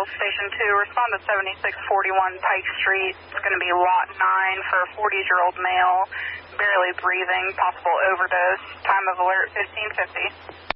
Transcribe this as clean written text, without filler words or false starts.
Station 2, respond to 7641 Pike Street. It's going to be lot 9 for a 40-year-old male, barely breathing, possible overdose. Time of alert 1550.